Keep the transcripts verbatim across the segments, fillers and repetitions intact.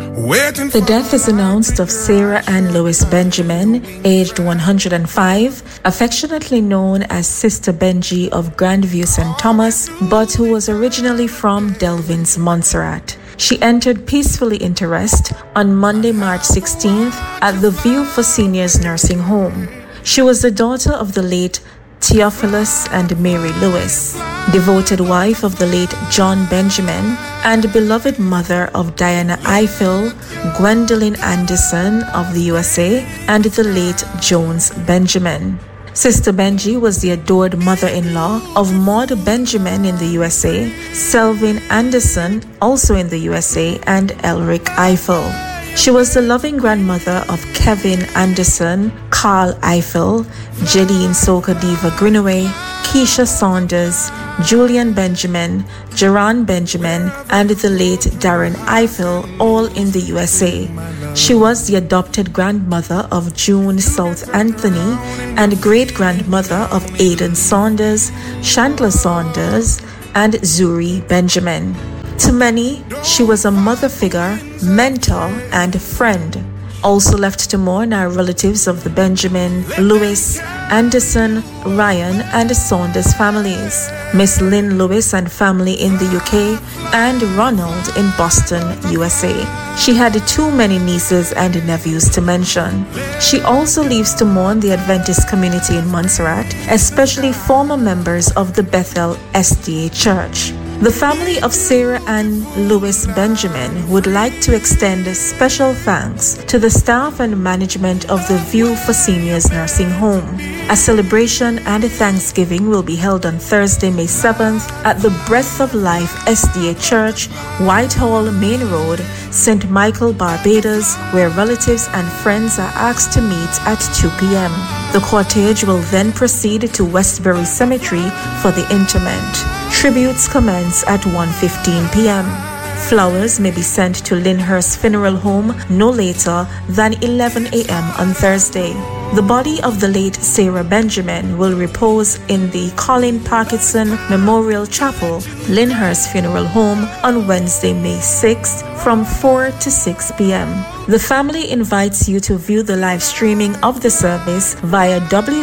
The death is announced of Sarah Ann Lewis Benjamin, aged one hundred five, affectionately known as Sister Benji of Grandview Saint Thomas, but who was originally from Delvins, Montserrat. She entered peacefully into rest on Monday, March sixteenth at the View for Seniors Nursing Home. She was the daughter of the late Theophilus and Mary Lewis, devoted wife of the late John Benjamin, and beloved mother of Diana Eiffel, Gwendolyn Anderson of the U S A, and the late Jones Benjamin. Sister Benji was the adored mother-in-law of Maud Benjamin in the U S A, Selvin Anderson, also in the U S A, and Elric Eiffel. She was the loving grandmother of Kevin Anderson, Carl Eiffel, Jeline Soca Diva Greenaway, Keisha Saunders, Julian Benjamin, Geron Benjamin, and the late Darren Eiffel, all in the U S A. She was the adopted grandmother of June South Anthony and great-grandmother of Aidan Saunders, Chandler Saunders, and Zuri Benjamin. To many, she was a mother figure, mentor, and friend. Also left to mourn are relatives of the Benjamin, Lewis, Anderson, Ryan, and Saunders families, Miss Lynn Lewis and family in the U K, and Ronald in Boston, U S A. She had too many nieces and nephews to mention. She also leaves to mourn the Adventist community in Montserrat, especially former members of the Bethel S D A Church. The family of Sarah Ann Lewis Benjamin would like to extend special thanks to the staff and management of the View for Seniors Nursing Home. A celebration and a Thanksgiving will be held on Thursday, May seventh at the Breath of Life S D A Church, Whitehall Main Road, Saint Michael, Barbados, where relatives and friends are asked to meet at two p.m. The cortege will then proceed to Westbury Cemetery for the interment. Tributes commence at one fifteen p.m. Flowers may be sent to Lyndhurst Funeral Home no later than eleven a.m. on Thursday. The body of the late Sarah Benjamin will repose in the Colin Parkinson Memorial Chapel, Lyndhurst Funeral Home, on Wednesday, May sixth from four to six p.m. The family invites you to view the live streaming of the service via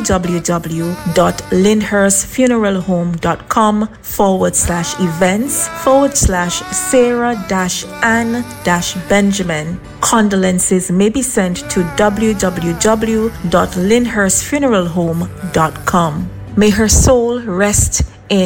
www.lyndhurstfuneralhome.com forward slash events forward slash Sarah dash Ann dash Benjamin. Condolences may be sent to www dot lyndhurstfuneralhome dot com. May her soul rest